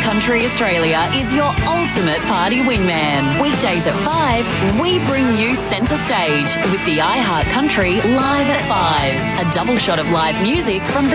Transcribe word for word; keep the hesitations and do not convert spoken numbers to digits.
Country Australia is your ultimate party wingman. Weekdays at five, we bring you centre stage with the iHeart Country Live at five. A double shot of live music from the